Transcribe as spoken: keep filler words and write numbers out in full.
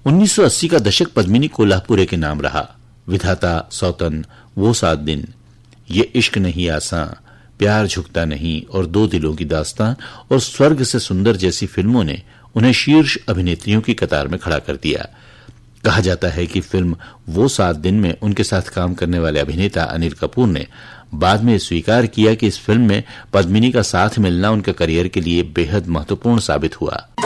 उन्नीस सौ अस्सी का दशक पद्मिनी कोल्हापुरे के नाम रहा। विधाता, सौतन, वो सात दिन, ये इश्क नहीं आसान, प्यार झुकता नहीं और दो दिलों की दास्तान और स्वर्ग से सुंदर जैसी फिल्मों ने उन्हें शीर्ष अभिनेत्रियों की कतार में खड़ा कर दिया। कहा जाता है कि फिल्म वो सात दिन में उनके साथ काम करने वाले अभिनेता अनिल कपूर ने बाद में स्वीकार किया कि इस फिल्म में पद्मिनी का साथ मिलना उनके करियर के लिए बेहद महत्वपूर्ण साबित हुआ।